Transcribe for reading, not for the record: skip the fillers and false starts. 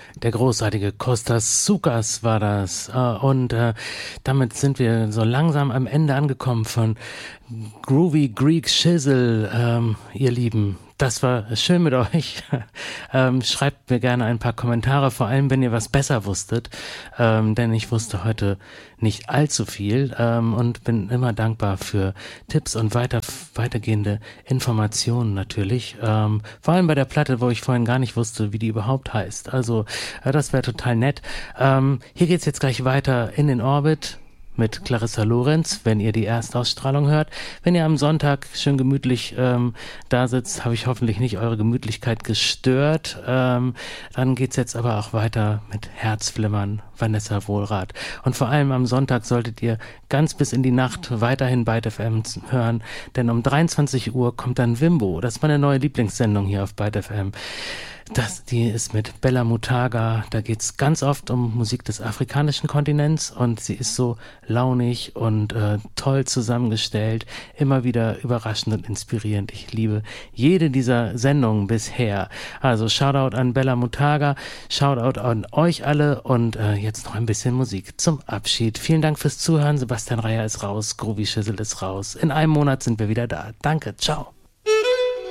Der großartige Kostas Soukas war das. Und damit sind wir so langsam am Ende angekommen von Groovy Greek Shizzle, ihr Lieben. Das war schön mit euch. Schreibt mir gerne ein paar Kommentare, vor allem wenn ihr was besser wusstet, denn ich wusste heute nicht allzu viel und bin immer dankbar für Tipps und weitergehende Informationen natürlich. Vor allem bei der Platte, wo ich vorhin gar nicht wusste, wie die überhaupt heißt. Also das wäre total nett. Hier geht's jetzt gleich weiter in den Orbit mit Clarissa Lorenz, wenn ihr die Erstausstrahlung hört. Wenn ihr am Sonntag schön gemütlich da sitzt, habe ich hoffentlich nicht eure Gemütlichkeit gestört. Dann geht's jetzt aber auch weiter mit Herzflimmern, Vanessa Wohlrath. Und vor allem am Sonntag solltet ihr ganz bis in die Nacht weiterhin Byte FM hören, denn um 23 Uhr kommt dann Wimbo. Das ist meine neue Lieblingssendung hier auf Byte FM. Die ist mit Bella Mutaga, da geht's ganz oft um Musik des afrikanischen Kontinents und sie ist so launig und toll zusammengestellt, immer wieder überraschend und inspirierend. Ich liebe jede dieser Sendungen bisher. Also Shoutout an Bella Mutaga, Shoutout an euch alle und jetzt noch ein bisschen Musik zum Abschied. Vielen Dank fürs Zuhören, Sebastian Reier ist raus, Groovy Schissel ist raus. In einem Monat sind wir wieder da. Danke, ciao.